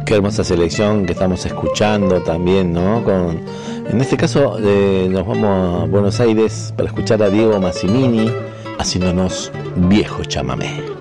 Qué hermosa selección que estamos escuchando también, ¿no? En este caso nos vamos a Buenos Aires para escuchar a Diego Massimini haciéndonos Viejo Chamamé.